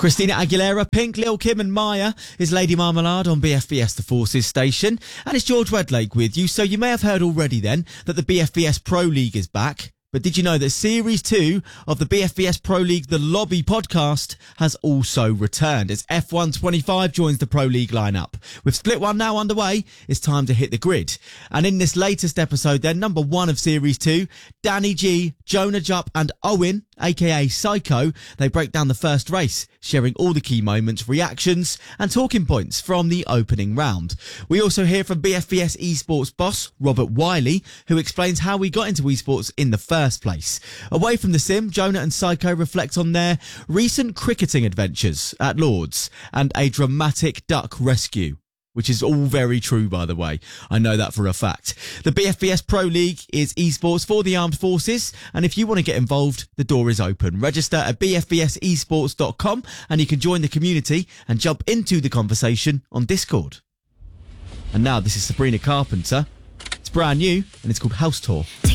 Christina Aguilera, Pink, Lil Kim and Maya is Lady Marmalade on BFBS The Forces station. And it's George Wedlake with you. So you may have heard already then that the BFBS Pro League is back. But did you know that Series 2 of the BFBS Pro League The Lobby podcast has also returned as F1 25 joins the Pro League lineup? With Split 1 now underway, it's time to hit the grid. And in this latest episode then, number 1 of Series 2, Danny G, Jonah Jupp and Owen, aka Psycho, they break down the first race, sharing all the key moments, reactions and talking points from the opening round. We also hear from BFBS esports boss Robert Wiley, who explains how we got into esports in the first place. Away from the sim, Jonah and Psycho reflect on their recent cricketing adventures at Lords and a dramatic duck rescue. Which is all very true, by the way. I know that for a fact. The BFBS Pro League is esports for the armed forces. And if you want to get involved, the door is open. Register at bfbsesports.com and you can join the community and jump into the conversation on Discord. And now this is Sabrina Carpenter. It's brand new and it's called House Tour.